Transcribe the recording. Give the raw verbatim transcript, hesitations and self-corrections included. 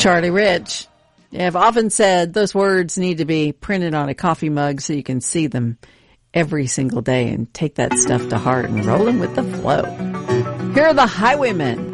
Charlie Rich. I've often said those words need to be printed on a coffee mug so you can see them every single day and take that stuff to heart and roll them with the flow. Here are the Highwaymen.